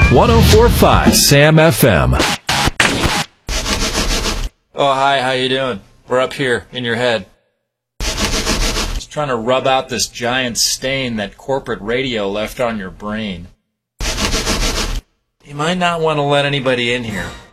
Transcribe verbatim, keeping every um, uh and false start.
one oh four point five Sam F M. Oh, hi, how you doing? We're up here in your head. Just trying to rub out this giant stain that corporate radio left on your brain. You might not want to let anybody in here.